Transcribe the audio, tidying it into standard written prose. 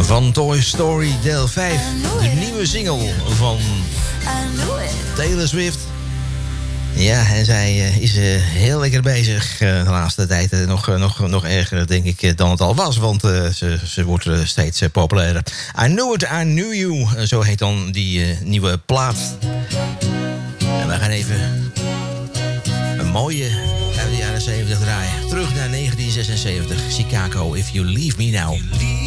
van Toy Story deel 5. De nieuwe single van Taylor Swift. Ja, en zij is heel lekker bezig de laatste tijd. Nog erger, denk ik, dan het al was. Want ze wordt steeds populairder. I Knew It, I Knew You. Zo heet dan die nieuwe plaat. En we gaan even een mooie uit de jaren 70 draaien. Terug naar 1976. Chicago, If You Leave Me Now.